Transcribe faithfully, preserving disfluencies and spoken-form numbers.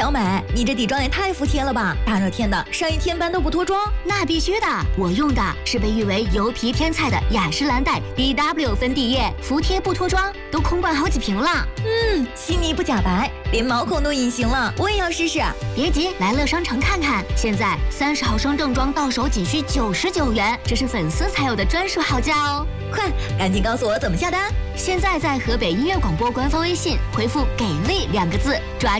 小美，你这底妆也太服帖了吧！大热天的，上一天班都不脱妆？ 那必须的，我用的是被誉为油皮天菜的雅诗兰黛 D W 粉底液，服帖不脱妆，都空灌好几瓶了。 嗯，细腻不假白，连毛孔都隐形了，我也要试试。 别急，来乐商城看看，现在三十毫升正装到手仅需九十九元，这是粉丝才有的专属好价哦！ 快，赶紧告诉我怎么下单！ 现在在河北音乐广播官方微信回复“给力”两个字，抓